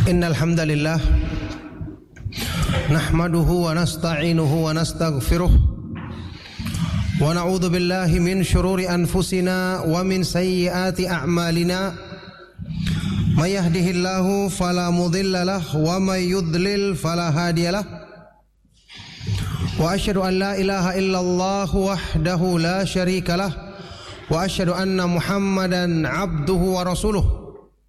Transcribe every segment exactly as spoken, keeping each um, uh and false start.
Innal hamdalillah nahmaduhu wa nasta'inuhu wa nastaghfiruh wa na'udzu billahi min shururi anfusina wa min sayyiati a'malina may yahdihillahu fala mudilla lahu wa may yudlil fala hadiyalah wa asyhadu an la ilaha illallah wahdahu la syarika lah wa asyhadu anna Muhammadan abduhu wa rasuluh.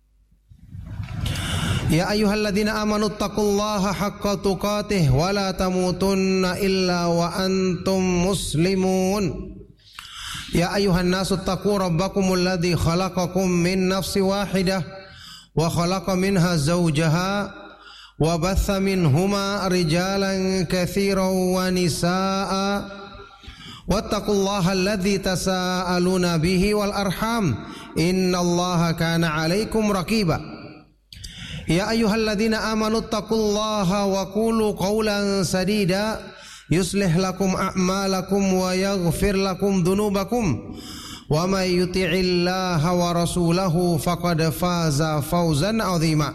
Ya ayyuhalladzina amanu taqullaha haqqa tuqatih wa la tamutunna illa wa antum muslimun. Ya ayyuhan nasu taqu rabbakumul ladzi khalaqakum min nafsin wahidah wa khalaqa minha zawjaha wa batha minhuma rijalan katsiran wa nisaa'a wattaqullaha alladzi tasaaluna bihi wal arham innallaha kana 'alaikum raqiba. Ya ayyuhalladzina amanu taqullaha wa qulu qawlan sadida yuslih lakum a'malakum wa yaghfir lakum dhunubakum wa may yuti'illaha wa rasulahu faqad faza fawzan 'azima.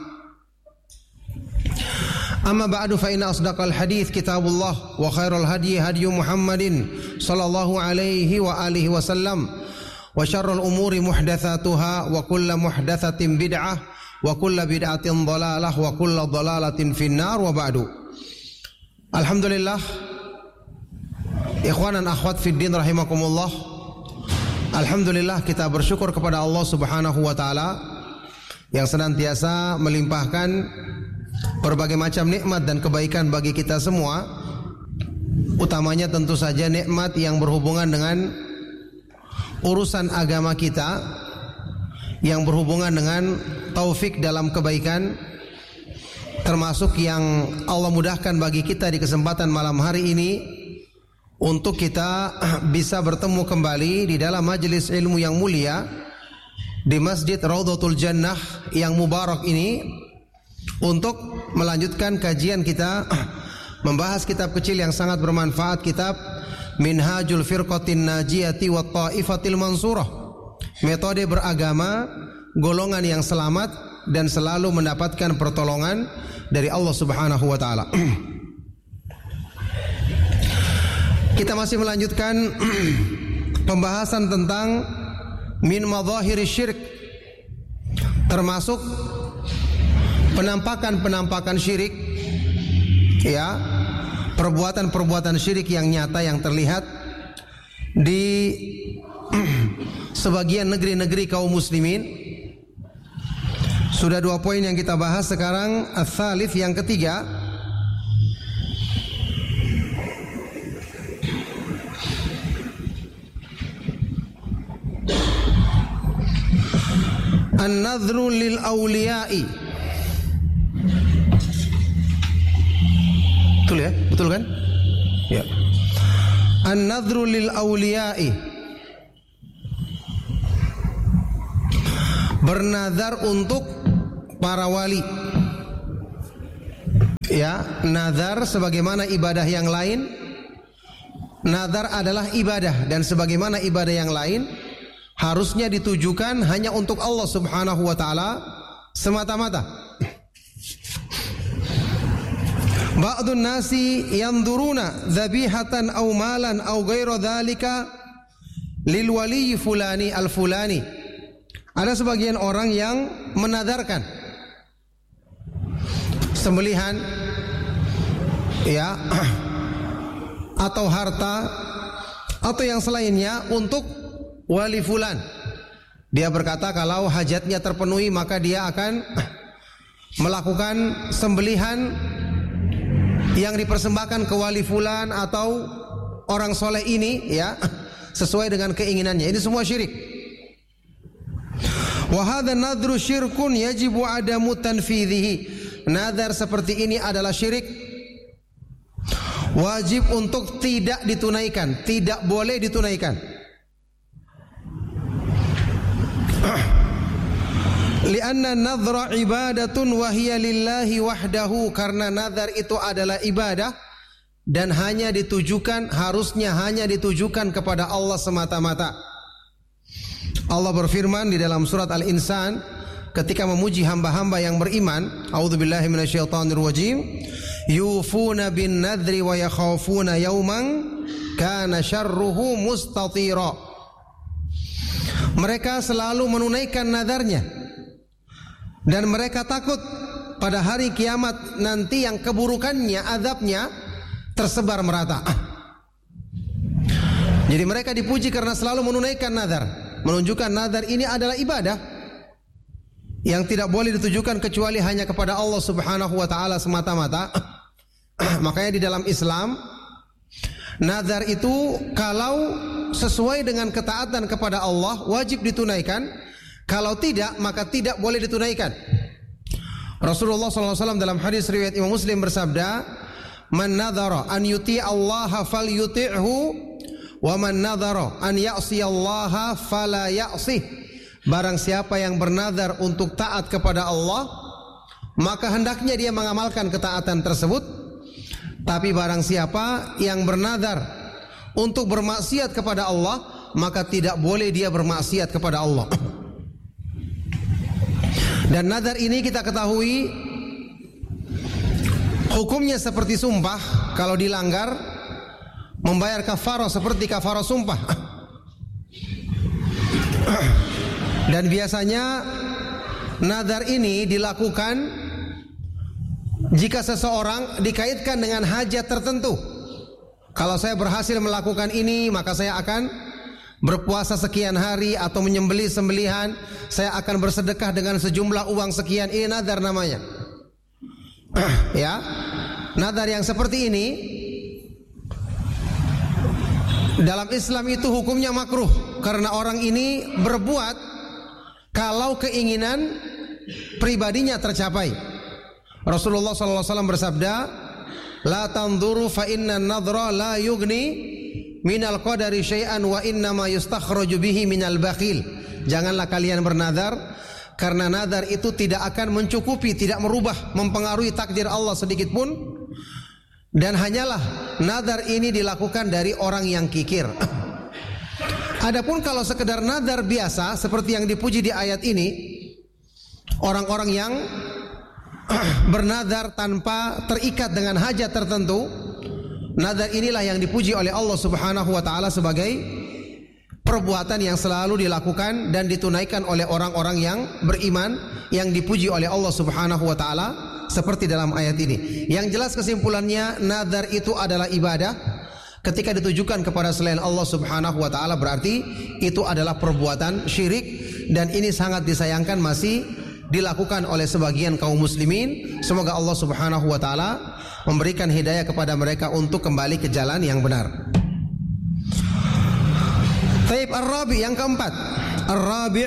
Amma ba'du fa inna asdaqal hadits kitabullah wa khairal hadyi hadyu Muhammadin sallallahu alaihi wa alihi wasallam wa syarrul umuri muhdatsatuha wa kullu muhdatsatin bid'ah wa kullu bid'atin dhalalah wa kullu dhalalatin finnar wa ba'du. Alhamdulillah, ikhwan dan akhwat fid din rahimakumullah. Alhamdulillah, kita bersyukur kepada Allah Subhanahu wa taala yang senantiasa melimpahkan berbagai macam nikmat dan kebaikan bagi kita semua. Utamanya tentu saja nikmat yang berhubungan dengan urusan agama kita, yang berhubungan dengan taufik dalam kebaikan, termasuk yang Allah mudahkan bagi kita di kesempatan malam hari ini untuk kita bisa bertemu kembali di dalam majelis ilmu yang mulia di Masjid Raudhatul Jannah yang mubarak ini untuk melanjutkan kajian kita membahas kitab kecil yang sangat bermanfaat, kitab Minhajul Firqatin Najiyati wa Ta'ifatil Mansurah, metode beragama golongan yang selamat dan selalu mendapatkan pertolongan dari Allah Subhanahu wa taala. Kita masih melanjutkan pembahasan tentang min madhahiri syirik, termasuk penampakan-penampakan syirik, ya, perbuatan-perbuatan syirik yang nyata yang terlihat di sebagian negeri-negeri kaum muslimin. Sudah dua poin yang kita bahas, sekarang ats-tsalits yang ketiga. An-nadhru lil awliya'i. Betul ya? Betul kan? Ya. An-nadhru lil awliya'i. Bernazar untuk para wali. Ya, nazar sebagaimana ibadah yang lain. Nazar adalah ibadah, dan sebagaimana ibadah yang lain harusnya ditujukan hanya untuk Allah Subhanahu wa taala semata-mata. Ba'dun nasi yanduruna dzabihatan aw malan aw ghaira dzalika lil wali fulani al fulani. Ada sebagian orang yang menadarkan sembelihan, ya, atau harta atau yang selainnya untuk wali fulan. Dia berkata kalau hajatnya terpenuhi maka dia akan melakukan sembelihan yang dipersembahkan ke wali fulan atau orang soleh ini, ya, sesuai dengan keinginannya. Ini semua syirik. Wa hadza nadru syirkun yajibu adamu tanfidhihi. Nadar seperti ini adalah syirik, wajib untuk tidak ditunaikan, tidak boleh ditunaikan. Lianna nadhra ibadatun wa hiya lillahi wahdahu, karena nadar itu adalah ibadah dan hanya ditujukan, harusnya hanya ditujukan kepada Allah semata-mata. Allah berfirman di dalam surat Al-Insan ketika memuji hamba-hamba yang beriman, a'udzubillahi minasyaitonir rajim, yufuna bin nadri wa yakhafuna yawman kana syarruhu mustatira. Mereka selalu menunaikan nadarnya dan mereka takut pada hari kiamat nanti yang keburukannya, azabnya tersebar merata. Jadi mereka dipuji karena selalu menunaikan nadar, menunjukkan nadar ini adalah ibadah yang tidak boleh ditujukan kecuali hanya kepada Allah Subhanahu wa taala semata-mata. Makanya di dalam Islam, nadar itu kalau sesuai dengan ketaatan kepada Allah wajib ditunaikan, kalau tidak maka tidak boleh ditunaikan. Rasulullah sallallahu alaihi wasallam dalam hadis riwayat Imam Muslim bersabda, "Man nadhara an yuti' Allah falyuti'hu wa man nadhara an ya'si Allah fala ya'sih." Barang siapa yang bernadar untuk taat kepada Allah, maka hendaknya dia mengamalkan ketaatan tersebut. Tapi barang siapa yang bernadar untuk bermaksiat kepada Allah, maka tidak boleh dia bermaksiat kepada Allah. Dan nadar ini kita ketahui hukumnya seperti sumpah. Kalau dilanggar, membayar kafarah seperti kafarah sumpah. Dan biasanya nadar ini dilakukan jika seseorang dikaitkan dengan hajat tertentu. Kalau saya berhasil melakukan ini, maka saya akan berpuasa sekian hari atau menyembelih sembelihan, saya akan bersedekah dengan sejumlah uang sekian. Ini nadar namanya. Ya, nadar yang seperti ini dalam Islam itu hukumnya makruh, karena orang ini berbuat kalau keinginan pribadinya tercapai. Rasulullah sallallahu alaihi wasallam bersabda, "La tanzuru fa inna an-nadhra la yughni minal qadari syai'an wa inna ma yustakhraju bihi minal bakhil." Janganlah kalian bernadar, karena nadar itu tidak akan mencukupi, tidak merubah, mempengaruhi takdir Allah sedikit pun. Dan hanyalah nadar ini dilakukan dari orang yang kikir. Adapun kalau sekedar nadar biasa seperti yang dipuji di ayat ini, orang-orang yang bernadar tanpa terikat dengan hajat tertentu, nadar inilah yang dipuji oleh Allah Subhanahu wa taala sebagai perbuatan yang selalu dilakukan dan ditunaikan oleh orang-orang yang beriman, yang dipuji oleh Allah Subhanahu wa taala seperti dalam ayat ini. Yang jelas kesimpulannya, nadar itu adalah ibadah. Ketika ditujukan kepada selain Allah Subhanahu wa taala, berarti itu adalah perbuatan syirik, dan ini sangat disayangkan masih dilakukan oleh sebagian kaum muslimin. Semoga Allah Subhanahu wa taala memberikan hidayah kepada mereka untuk kembali ke jalan yang benar. Taib ar-rabi, yang keempat, ar-rabi'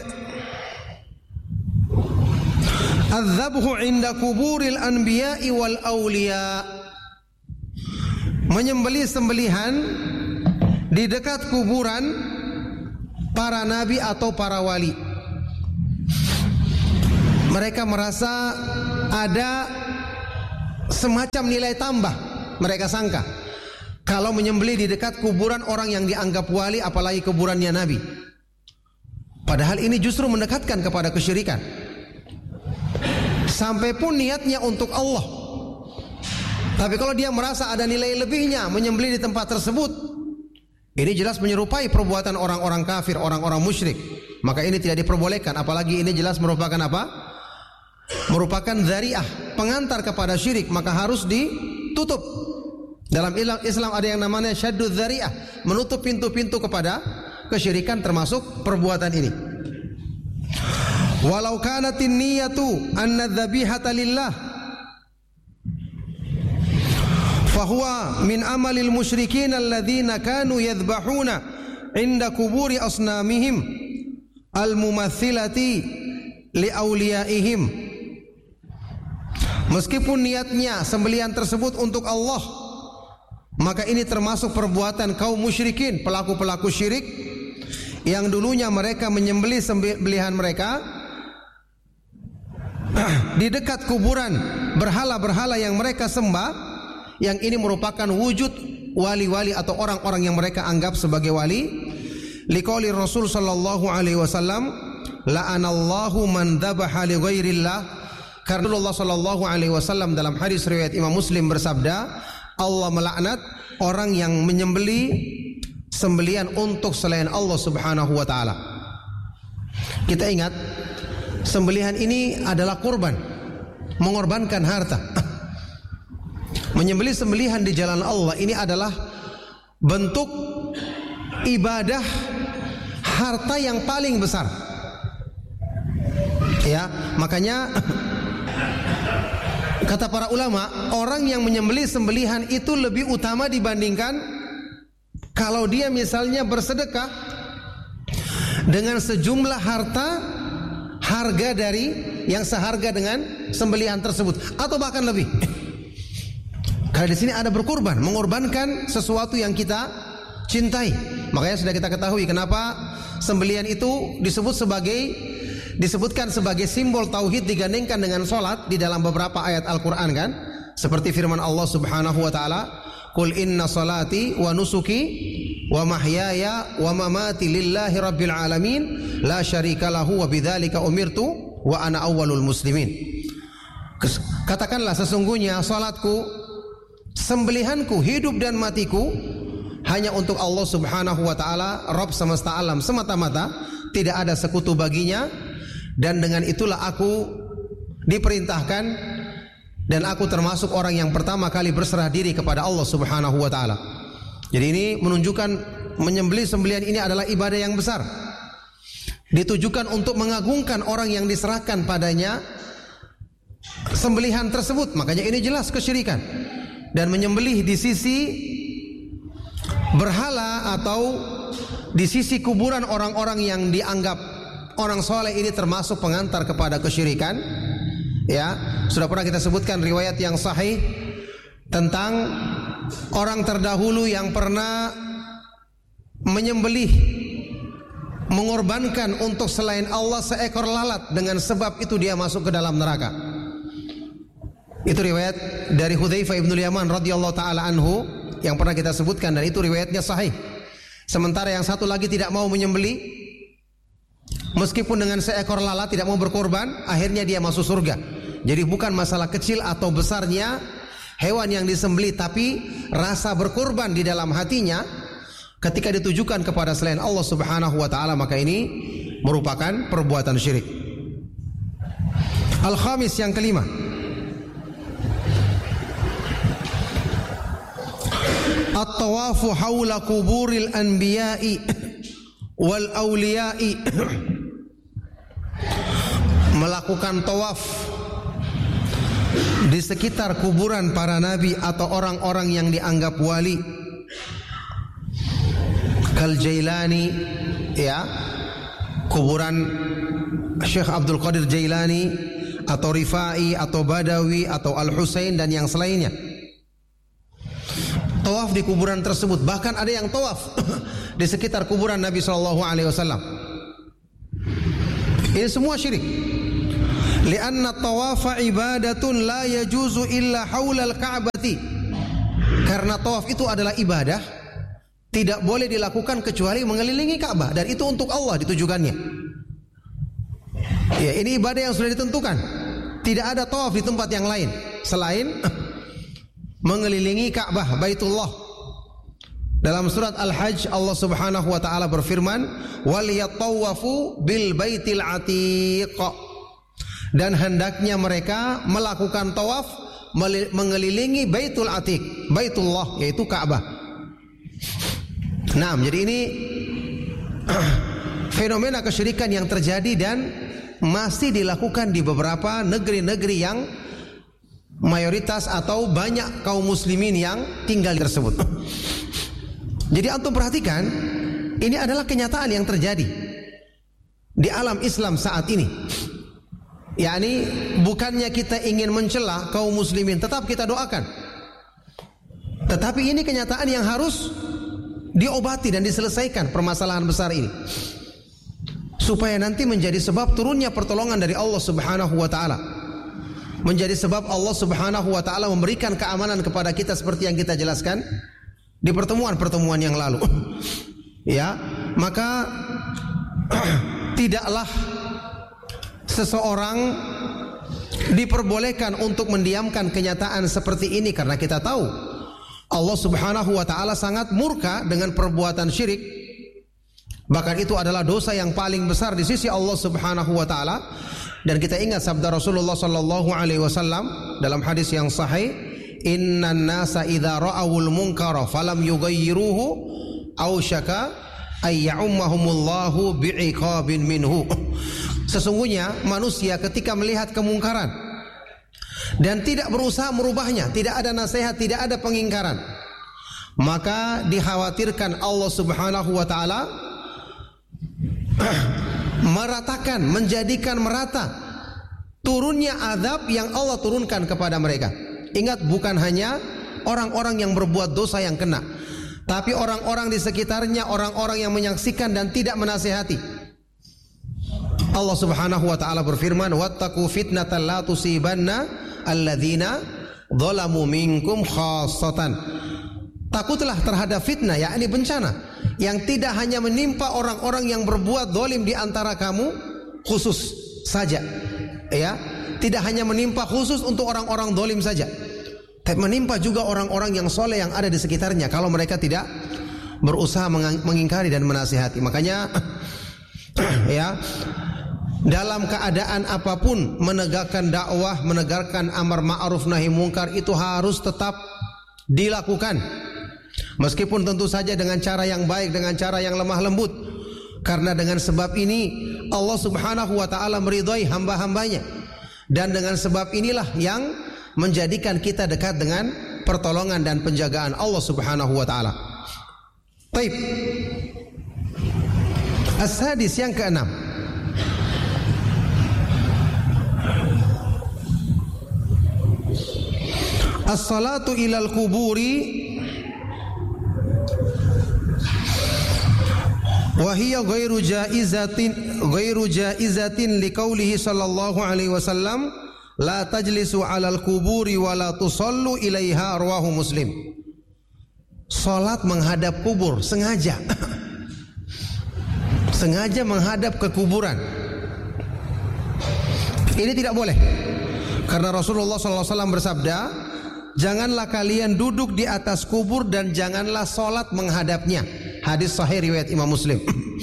adz-dzabhu 'inda kuburil anbiya'i wal awliya. Menyembelih sembelihan di dekat kuburan para nabi atau para wali. Mereka merasa ada semacam nilai tambah, mereka sangka, kalau menyembelih di dekat kuburan orang yang dianggap wali, apalagi kuburannya nabi. Padahal ini justru mendekatkan kepada kesyirikan. Sampai pun niatnya untuk Allah. Tapi kalau dia merasa ada nilai lebihnya menyembelih di tempat tersebut, ini jelas menyerupai perbuatan orang-orang kafir, orang-orang musyrik. Maka ini tidak diperbolehkan. Apalagi ini jelas merupakan apa? Merupakan dzari'ah, pengantar kepada syirik. Maka harus ditutup. Dalam Islam ada yang namanya syaddud dzari'ah, menutup pintu-pintu kepada kesyirikan, termasuk perbuatan ini. Walau kanatin niyatu anna dzabihata lillah fahuwa min amalil musyrikin alladzina kanu yadhbahuna inda kuburi asnamihim al-mumathilati li awliyaihim. Meskipun niatnya sembelihan tersebut untuk Allah, maka ini termasuk perbuatan kaum musyrikin, pelaku-pelaku syirik yang dulunya mereka menyembelih sembelihan mereka di dekat kuburan berhala-berhala yang mereka sembah. Yang ini merupakan wujud wali-wali atau orang-orang yang mereka anggap sebagai wali. Liqauli Rasul sallallahu alaihi wasallam, la'anallahu man dzabaha li ghairillah. Karena Rasulullah sallallahu alaihi wasallam dalam hadis riwayat Imam Muslim bersabda, Allah melaknat orang yang menyembeli sembelian untuk selain Allah Subhanahu wa taala. Kita ingat, sembelihan ini adalah kurban, mengorbankan harta. Menyembelih sembelihan di jalan Allah ini adalah bentuk ibadah harta yang paling besar. Ya, makanya kata para ulama, orang yang menyembelih sembelihan itu lebih utama dibandingkan kalau dia misalnya bersedekah dengan sejumlah harta harga dari yang seharga dengan sembelihan tersebut atau bahkan lebih. Karena di sini ada berkorban, mengorbankan sesuatu yang kita cintai. Makanya sudah kita ketahui kenapa sembelihan itu disebut sebagai disebutkan sebagai simbol tauhid digandengkan dengan salat di dalam beberapa ayat Al-Qur'an kan? Seperti firman Allah Subhanahu wa taala, "Qul inna salati wa nusuki wa mahyaya wa mamati lillahi rabbil alamin la syarika lahu wa bidzalika umirtu wa ana awwalul muslimin." Katakanlah, sesungguhnya salatku, sembelihanku, hidup dan matiku hanya untuk Allah Subhanahu wa taala, Rabb semesta alam semata-mata, tidak ada sekutu baginya, dan dengan itulah aku diperintahkan dan aku termasuk orang yang pertama kali berserah diri kepada Allah Subhanahu wa taala. Jadi ini menunjukkan menyembelih sembelihan ini adalah ibadah yang besar. Ditujukan untuk mengagungkan orang yang diserahkan padanya sembelihan tersebut. Makanya ini jelas kesyirikan. Dan menyembelih di sisi berhala atau di sisi kuburan orang-orang yang dianggap orang soleh ini termasuk pengantar kepada kesyirikan. Ya, sudah pernah kita sebutkan riwayat yang sahih tentang orang terdahulu yang pernah menyembelih, mengorbankan untuk selain Allah seekor lalat, dengan sebab itu dia masuk ke dalam neraka. Itu riwayat dari Hudzaifah ibn Yaman radhiyallahu taala anhu yang pernah kita sebutkan, dan itu riwayatnya sahih. Sementara yang satu lagi tidak mau menyembelih, meskipun dengan seekor lalat, tidak mau berkorban, akhirnya dia masuk surga. Jadi bukan masalah kecil atau besarnya hewan yang disembelih, tapi rasa berkorban di dalam hatinya ketika ditujukan kepada selain Allah Subhanahu wa taala, maka ini merupakan perbuatan syirik. Al-khamis, yang kelima, at-tawafu haula kuburil anbiya'i wal awliya'i. Melakukan tawaf di sekitar kuburan para nabi atau orang-orang yang dianggap wali. Kal Jailani, ya, kuburan Syekh Abdul Qadir Jailani atau Rifai atau Badawi atau Al-Husain dan yang selainnya. Tawaf di kuburan tersebut, bahkan ada yang tawaf di sekitar kuburan Nabi sallallahu alaihi wasallam. Ini semua syirik. Lianna tawafa ibadatun la yajuzu illa haulal ka'bati. Karena tawaf itu adalah ibadah, tidak boleh dilakukan kecuali mengelilingi Ka'bah, dan itu untuk Allah ditujukannya. Ya, ini ibadah yang sudah ditentukan. Tidak ada tawaf di tempat yang lain selain mengelilingi Ka'bah, Baitullah. Dalam surat Al-Hajj Allah Subhanahu wa taala berfirman, "Wal yatawafu bil baitil atiq." Dan hendaknya mereka melakukan tawaf mengelilingi Baitul Atiq, Baitullah, yaitu Ka'bah. Nah, jadi ini fenomena kesyirikan yang terjadi dan masih dilakukan di beberapa negeri-negeri yang mayoritas atau banyak kaum muslimin yang tinggal tersebut. Jadi antum perhatikan, ini adalah kenyataan yang terjadi di alam Islam saat ini. yakni bukannya kita ingin mencela kaum muslimin, tetap kita doakan. Tetapi ini kenyataan yang harus diobati dan diselesaikan permasalahan besar ini, supaya nanti menjadi sebab turunnya pertolongan dari Allah Subhanahu wa taala, menjadi sebab Allah Subhanahu wa taala memberikan keamanan kepada kita seperti yang kita jelaskan di pertemuan-pertemuan yang lalu. Ya, maka tidaklah seseorang diperbolehkan untuk mendiamkan kenyataan seperti ini karena kita tahu Allah Subhanahu wa taala sangat murka dengan perbuatan syirik. Bahkan itu adalah dosa yang paling besar di sisi Allah Subhanahu wa taala. Dan kita ingat sabda Rasulullah sallallahu alaihi wasallam dalam hadis yang sahih, "Innan nasa idza ra'awul munkara falam yughayyiruhu ausyaka ay ya'ummahumullahu bi'iqabin minhu." Sesungguhnya manusia ketika melihat kemungkaran dan tidak berusaha merubahnya, tidak ada nasihat, tidak ada pengingkaran, maka dikhawatirkan Allah Subhanahu wa taala meratakan, menjadikan merata turunnya azab yang Allah turunkan kepada mereka. Ingat, bukan hanya orang-orang yang berbuat dosa yang kena, tapi orang-orang di sekitarnya, orang-orang yang menyaksikan dan tidak menasihati. Allah Subhanahu wa taala berfirman, "Wattaqu fitnatan la tusibanna alladzina dzalamu minkum khassatan." Takutlah terhadap fitnah, yakni bencana yang tidak hanya menimpa orang-orang yang berbuat zalim di antara kamu khusus saja. Ya, tidak hanya menimpa khusus untuk orang-orang zalim saja, tapi menimpa juga orang-orang yang soleh yang ada di sekitarnya kalau mereka tidak berusaha mengingkari dan menasihati. Makanya ya, dalam keadaan apapun menegakkan dakwah, menegakkan amar ma'ruf nahi munkar itu harus tetap dilakukan. Meskipun tentu saja dengan cara yang baik, dengan cara yang lemah lembut. Karena dengan sebab ini Allah Subhanahu wa taala meridhai hamba-hambanya. Dan dengan sebab inilah yang menjadikan kita dekat dengan pertolongan dan penjagaan Allah Subhanahu wa taala. Baik. As-sadis, yang keenam. As-salatu ilal kuburi wa hiya ghairu jaizatin ghairu jaizatin liqaulihi sallallahu alaihi wasallam la tajlisu 'alal kuburi wa la tusallu ilaiha, rawahu Muslim. Salat menghadap kubur sengaja. Sengaja menghadap ke kuburan. Ini tidak boleh. Karena Rasulullah sallallahu alaihi wasallam bersabda, "Janganlah kalian duduk di atas kubur dan janganlah salat menghadapnya." Hadis sahih riwayat Imam Muslim.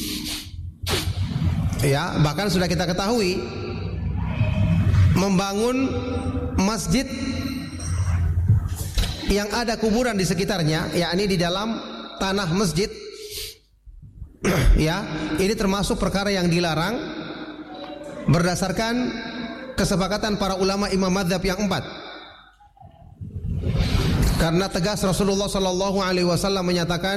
Ya, bahkan sudah kita ketahui membangun masjid yang ada kuburan di sekitarnya, yakni di dalam tanah masjid, ya, ini termasuk perkara yang dilarang berdasarkan kesepakatan para ulama imam madzhab yang empat. Karena tegas Rasulullah sallallahu alaihi wasallam menyatakan,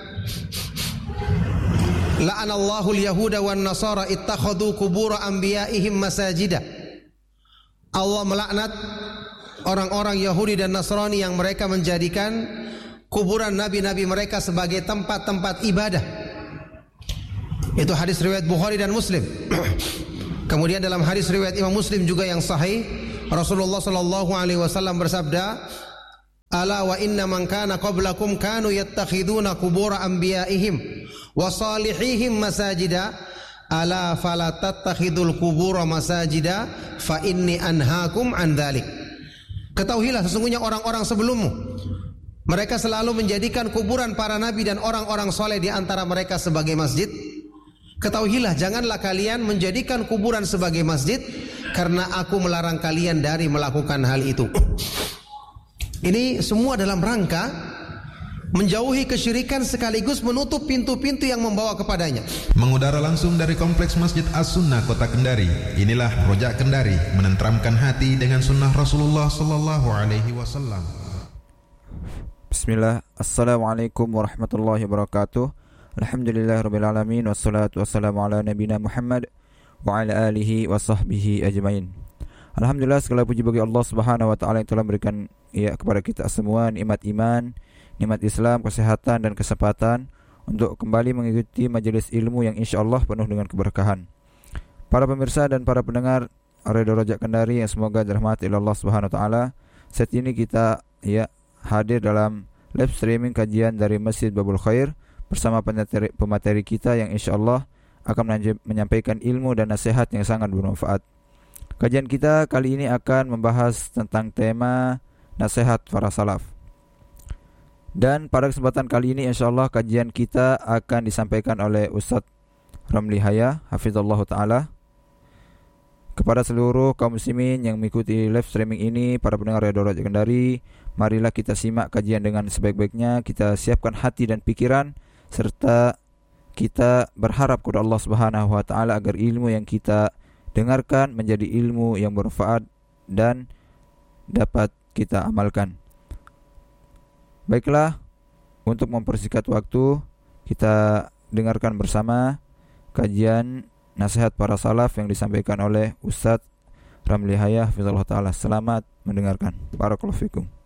"La'anallahu al-yahuda wan nasara ittakhadhu qubur anbiya'ihim masajida." Allah melaknat orang-orang Yahudi dan Nasrani yang mereka menjadikan kuburan nabi-nabi mereka sebagai tempat-tempat ibadah. Itu hadis riwayat Bukhari dan Muslim. Kemudian dalam hadis riwayat Imam Muslim juga yang sahih, Rasulullah sallallahu alaihi wasallam bersabda, "Ala wa inna man kana qablakum kanu yattakhiduna qubur anbiya'ihim wa salihihim masajida, ala fala tattakhidul qubur masajida fa inni anhaakum an dzalik." Ketahuilah sesungguhnya orang-orang sebelummu mereka selalu menjadikan kuburan para nabi dan orang-orang soleh di antara mereka sebagai masjid. Ketahuilah janganlah kalian menjadikan kuburan sebagai masjid, karena aku melarang kalian dari melakukan hal itu. Ini semua dalam rangka menjauhi kesyirikan sekaligus menutup pintu-pintu yang membawa kepadanya. Mengudara langsung dari Kompleks Masjid As-Sunnah Kota Kendari. Inilah Rojak Kendari, menenteramkan hati dengan sunnah Rasulullah sallallahu alaihi wasallam. Bismillah. Assalamualaikum warahmatullahi wabarakatuh. Alhamdulillahirabbil alamin, wassalatu wassalamu ala nabiyina Muhammad wa ala alihi wa sahbihi ajmain. Alhamdulillah, segala puji bagi Allah Subhanahu wa taala yang telah memberikan ya kepada kita semua nikmat iman, nikmat Islam, kesehatan dan kesempatan untuk kembali mengikuti majelis ilmu yang insyaallah penuh dengan keberkahan. Para pemirsa dan para pendengar Radio Rojak Kendari yang semoga dirahmati Allah Subhanahu wa taala, saat ini kita ya hadir dalam live streaming kajian dari Masjid Babul Khair bersama pemateri, pemateri kita yang insyaallah akan menyampaikan ilmu dan nasihat yang sangat bermanfaat. Kajian kita kali ini akan membahas tentang tema nasihat para salaf. Dan pada kesempatan kali ini insyaallah kajian kita akan disampaikan oleh Ustaz Ramli Haya hafizallahu taala. Kepada seluruh kaum muslimin yang mengikuti live streaming ini, para pendengar Radio Raja Kendari, marilah kita simak kajian dengan sebaik-baiknya. Kita siapkan hati dan pikiran serta kita berharap kepada Allah Subhanahu wa taala agar ilmu yang kita dengarkan menjadi ilmu yang bermanfaat dan dapat kita amalkan. Baiklah, untuk mempersingkat waktu, kita dengarkan bersama kajian nasihat para salaf yang disampaikan oleh Ustaz Ramli Haya hafizallahu taala. Selamat mendengarkan. Barakallahu fikum.